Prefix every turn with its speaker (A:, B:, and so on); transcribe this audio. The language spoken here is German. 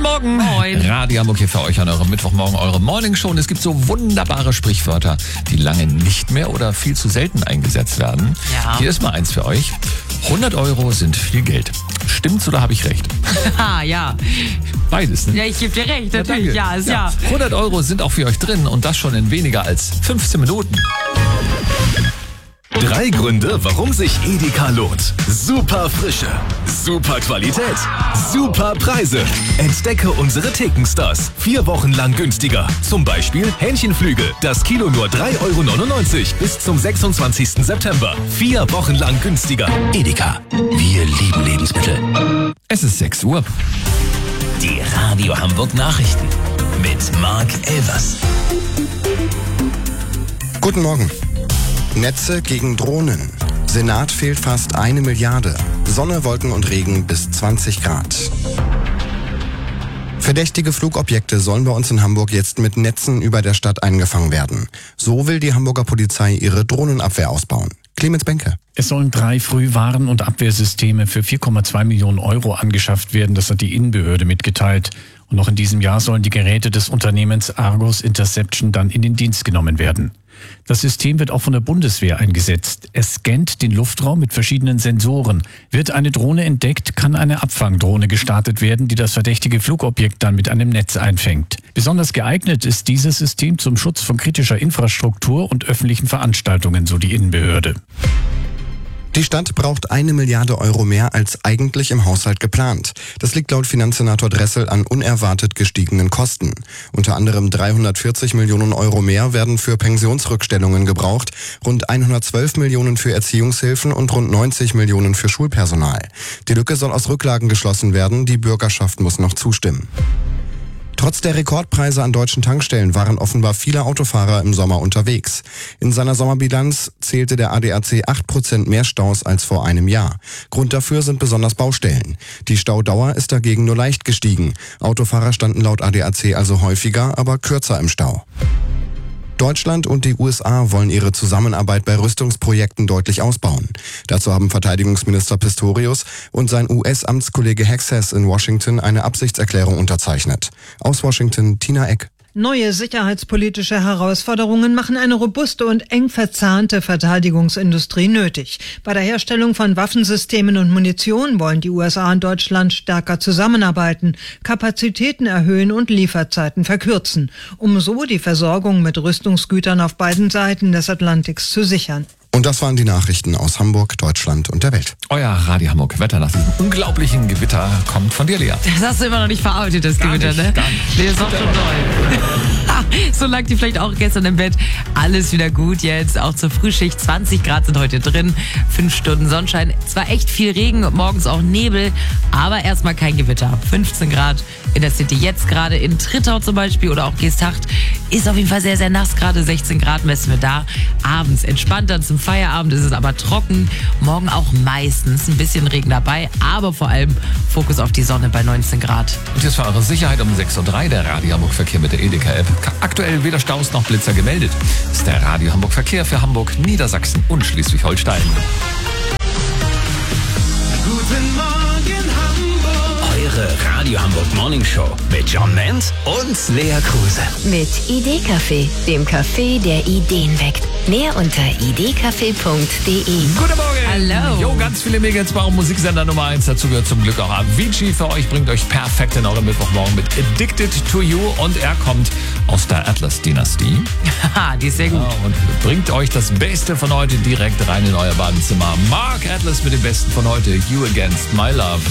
A: Guten Morgen.
B: Moin.
A: Radio Hamburg hier für euch an eurem Mittwochmorgen, eure Morning Show. Und es gibt so wunderbare Sprichwörter, die lange nicht mehr oder viel zu selten eingesetzt werden.
B: Ja.
A: Hier ist mal eins für euch. 100 Euro sind viel Geld. Stimmt's oder habe ich recht?
B: Ja.
A: Beides, ne?
B: Ja, ich gebe dir recht, natürlich.
A: danke.
B: Ja, ist ja.
A: 100 Euro sind auch für euch drin und das schon in weniger als 15 Minuten.
C: 3 Gründe, warum sich Edeka lohnt. Super Frische, super Qualität, super Preise. Entdecke unsere Thekenstars. 4 Wochen lang günstiger. Zum Beispiel Hähnchenflügel. Das Kilo nur 3,99 € bis zum 26. September. 4 Wochen lang günstiger.
D: Edeka, wir lieben Lebensmittel.
A: Es ist 6 Uhr.
D: Die Radio Hamburg Nachrichten mit Marc Elvers.
E: Guten Morgen. Netze gegen Drohnen. Senat fehlt fast 1 Milliarde. Sonne, Wolken und Regen bis 20 Grad. Verdächtige Flugobjekte sollen bei uns in Hamburg jetzt mit Netzen über der Stadt eingefangen werden. So will die Hamburger Polizei ihre Drohnenabwehr ausbauen. Clemens Benke.
F: Es sollen 3 Frühwarn- und Abwehrsysteme für 4,2 Millionen € angeschafft werden. Das hat die Innenbehörde mitgeteilt. Und noch in diesem Jahr sollen die Geräte des Unternehmens Argus Interception dann in den Dienst genommen werden. Das System wird auch von der Bundeswehr eingesetzt. Es scannt den Luftraum mit verschiedenen Sensoren. Wird eine Drohne entdeckt, kann eine Abfangdrohne gestartet werden, die das verdächtige Flugobjekt dann mit einem Netz einfängt. Besonders geeignet ist dieses System zum Schutz von kritischer Infrastruktur und öffentlichen Veranstaltungen, so die Innenbehörde.
E: Die Stadt braucht 1 Milliarde € mehr als eigentlich im Haushalt geplant. Das liegt laut Finanzsenator Dressel an unerwartet gestiegenen Kosten. Unter anderem 340 Millionen € mehr werden für Pensionsrückstellungen gebraucht, rund 112 Millionen für Erziehungshilfen und rund 90 Millionen für Schulpersonal. Die Lücke soll aus Rücklagen geschlossen werden, die Bürgerschaft muss noch zustimmen. Trotz der Rekordpreise an deutschen Tankstellen waren offenbar viele Autofahrer im Sommer unterwegs. In seiner Sommerbilanz zählte der ADAC 8% mehr Staus als vor einem Jahr. Grund dafür sind besonders Baustellen. Die Staudauer ist dagegen nur leicht gestiegen. Autofahrer standen laut ADAC also häufiger, aber kürzer im Stau. Deutschland und die USA wollen ihre Zusammenarbeit bei Rüstungsprojekten deutlich ausbauen. Dazu haben Verteidigungsminister Pistorius und sein US-Amtskollege Hexas in Washington eine Absichtserklärung unterzeichnet. Aus Washington, Tina Eck.
G: Neue sicherheitspolitische Herausforderungen machen eine robuste und eng verzahnte Verteidigungsindustrie nötig. Bei der Herstellung von Waffensystemen und Munition wollen die USA und Deutschland stärker zusammenarbeiten, Kapazitäten erhöhen und Lieferzeiten verkürzen, um so die Versorgung mit Rüstungsgütern auf beiden Seiten des Atlantiks zu sichern.
E: Und das waren die Nachrichten aus Hamburg, Deutschland und der Welt.
A: Euer Radio Hamburg Wetter nach diesem unglaublichen Gewitter kommt von dir, Lea.
B: Das hast du immer noch nicht verarbeitet, das Gewitter,
A: nicht,
B: ne?
A: gar nicht.
B: Nee, ist auch schon neu. So lag die vielleicht auch gestern im Bett. Alles wieder gut jetzt, auch zur Frühschicht. 20 Grad sind heute drin, 5 Stunden Sonnenschein. Zwar echt viel Regen, morgens auch Nebel, aber erstmal kein Gewitter. 15 Grad in der City jetzt gerade, in Trittau zum Beispiel oder auch Geesthacht. Ist auf jeden Fall sehr, sehr nass gerade, 16 Grad messen wir da. Abends entspannt dann zum Feierabend, ist es aber trocken. Morgen auch meistens ein bisschen Regen dabei, aber vor allem Fokus auf die Sonne bei 19 Grad.
A: Und jetzt für eure Sicherheit um 6.03 Uhr der Radio Hamburg Verkehr mit der Edeka-App. Aktuell weder Staus noch Blitzer gemeldet. Das ist der Radio Hamburg Verkehr für Hamburg, Niedersachsen und Schleswig-Holstein.
C: Guten Morgen Hamburg.
D: Eure Radio Hamburg Morning Show mit John Menz und Lea Kruse.
H: Mit Idee-Café, dem Café, der Ideen weckt. Mehr unter idcafé.de.
A: Guten Morgen!
B: Hallo.
A: Jo, ganz viele Megansbau Musiksender Nummer 1. Dazu gehört zum Glück auch Avicii für euch. Bringt euch perfekt in eurem Mittwochmorgen mit Addicted to You. Und er kommt aus der Atlas-Dynastie.
B: Haha, die ist sehr gut.
A: Ja, und bringt euch das Beste von heute direkt rein in euer Badezimmer. Mark Atlas mit dem Besten von heute. You Against My Love.